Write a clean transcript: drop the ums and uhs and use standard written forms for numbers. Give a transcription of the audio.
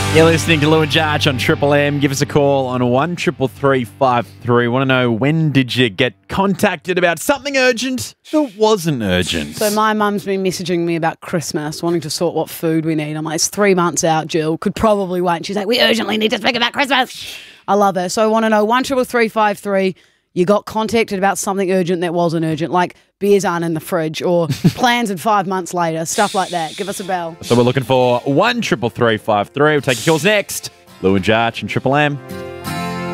You're listening to Lou and Jarch on Triple M. Give us a call on 133353. Want to know, when did you get contacted about something urgent that wasn't urgent? So my mum's been messaging me about Christmas, wanting to sort what food we need. I'm like, it's 3 months out, Jill. Could probably wait. And she's like, we urgently need to speak about Christmas. I love her. So I want to know, 133353, you got contacted about something urgent that wasn't urgent, like beers aren't in the fridge or plans in 5 months later, stuff like that. Give us a bell. So we're looking for 133353. We'll take your calls next. Lou and Jarch and Triple M.